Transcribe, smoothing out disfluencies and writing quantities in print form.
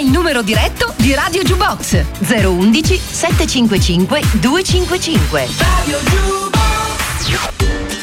il numero diretto di Radio Jukebox: 011 755 255. Radio Jukebox.